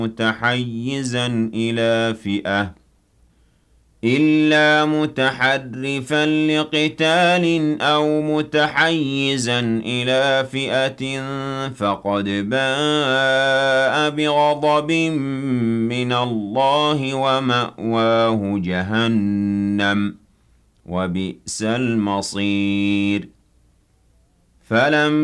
متحيزا إلى فئة إلا متحرفا لقتال أو متحيزا إلى فئة فقد باء بغضب من الله ومأواه جهنم وبئس المصير فلم